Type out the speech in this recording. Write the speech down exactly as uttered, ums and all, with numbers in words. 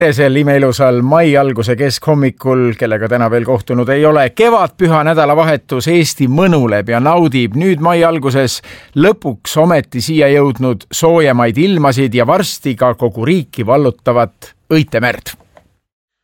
sel imeilusal mai alguse keskhommikul, kellega täna veel kohtunud ei ole, kevadpüha nädalavahetus Eesti mõnuleb ja naudib nüüd mai alguses lõpuks ometi siia jõudnud soojemaid ilmasid ja varsti ka kogu riiki vallutavat õitemerd.